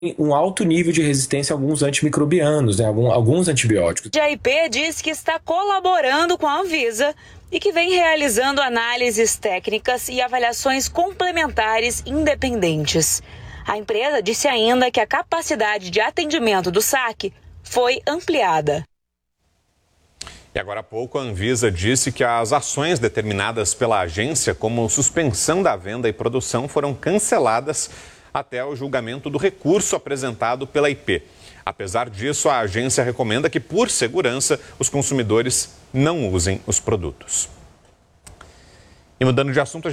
um alto nível de resistência a alguns antimicrobianos, né? Alguns antibióticos. A IP diz que está colaborando com a Anvisa e que vem realizando análises técnicas e avaliações complementares independentes. A empresa disse ainda que a capacidade de atendimento do saque foi ampliada. E agora há pouco a Anvisa disse que as ações determinadas pela agência, como suspensão da venda e produção, foram canceladas até o julgamento do recurso apresentado pela IP. Apesar disso, a agência recomenda que, por segurança, os consumidores não usem os produtos. E mudando de assunto,